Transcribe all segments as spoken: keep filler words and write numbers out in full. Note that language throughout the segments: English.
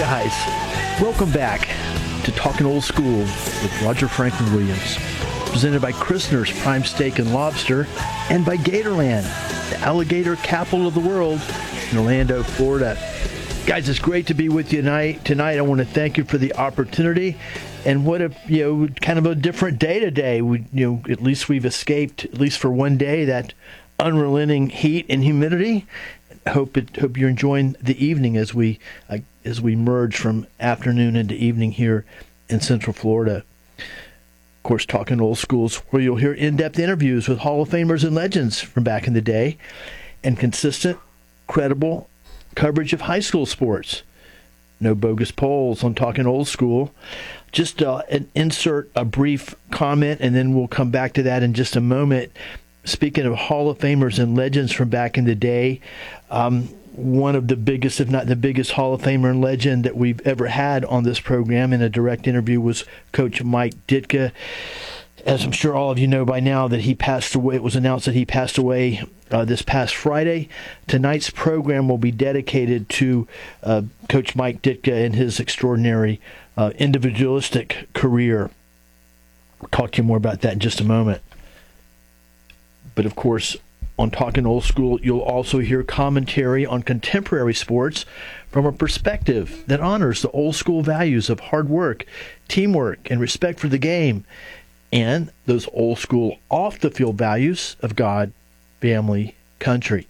guys, welcome back to Talking Old School with Roger Franklin Williams, presented by Christner's Prime Steak and Lobster and by Gatorland, the alligator capital of the world in Orlando, Florida. Guys, it's great to be with you tonight. Tonight, I want to thank you for the opportunity. And what a, you know, kind of a different day today. We, you know, at least we've escaped, at least for one day, that unrelenting heat and humidity. Hope it, hope you're enjoying the evening as we uh, as we merge from afternoon into evening here in Central Florida. Of course, Talking Old Schools, where you'll hear in-depth interviews with Hall of Famers and legends from back in the day, and consistent, credible coverage of high school sports. No bogus polls on Talking Old School. Just uh, an insert a brief comment, and then we'll come back to that in just a moment. Speaking of Hall of Famers and legends from back in the day, um, one of the biggest, if not the biggest, Hall of Famer and legend that we've ever had on this program in a direct interview was Coach Mike Ditka. As I'm sure all of you know by now, that he passed away. It was announced that he passed away uh, this past Friday. Tonight's program will be dedicated to uh, Coach Mike Ditka and his extraordinary uh, individualistic career. We'll talk to you more about that in just a moment. But of course, on Talking Old School, you'll also hear commentary on contemporary sports from a perspective that honors the old school values of hard work, teamwork, and respect for the game, and those old school off-the-field values of God, family, country.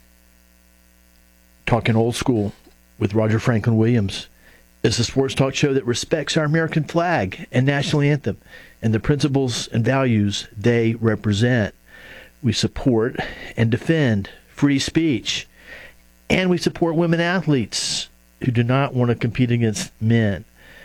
Talking Old School with Roger Franklin Williams is a sports talk show that respects our American flag and national anthem and the principles and values they represent. We support and defend free speech, and we support women athletes who do not want to compete against men.